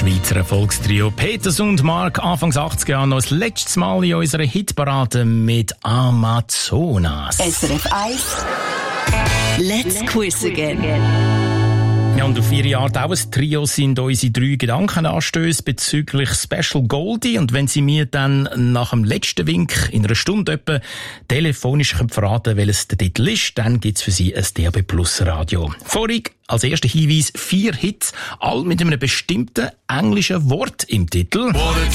Schweizer Erfolgstrio Peters und Mark Anfangs 80er Jahre noch das letzte Mal in unserer Hitparade mit Amazonas. SRF 1 Let's Quiz Again. Ja, und auf ihre Art auch ein Trio sind unsere 3 Gedankenanstöße bezüglich Special Goldie. Und wenn Sie mir dann nach dem letzten Wink in einer Stunde etwa telefonisch verraten, welches der Titel ist, dann gibt's für Sie ein DAB Plus Radio. Vorig als erster Hinweis 4 Hits, all mit einem bestimmten englischen Wort im Titel.